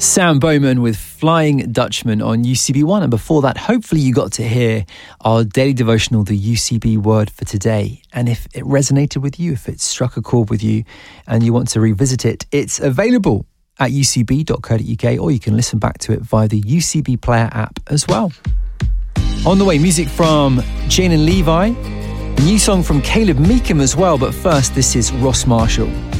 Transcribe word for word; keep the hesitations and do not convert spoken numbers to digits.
Sam Bowman with Flying Dutchman on U C B One. And before that, hopefully you got to hear our daily devotional, the U C B word for today. And if it resonated with you, if it struck a chord with you and you want to revisit it, it's available at u c b dot co dot u k, or you can listen back to it via the U C B Player app as well. On the way, music from Jane and Levi, a new song from Caleb Meekham as well. But first, this is Ross Marshall.